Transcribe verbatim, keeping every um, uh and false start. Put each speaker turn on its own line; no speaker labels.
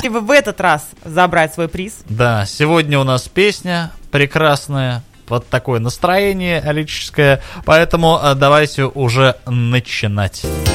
Хотите вы в этот раз забрать свой приз?
Да, сегодня у нас песня прекрасная, вот такое настроение аллегорическое, поэтому давайте уже начинать.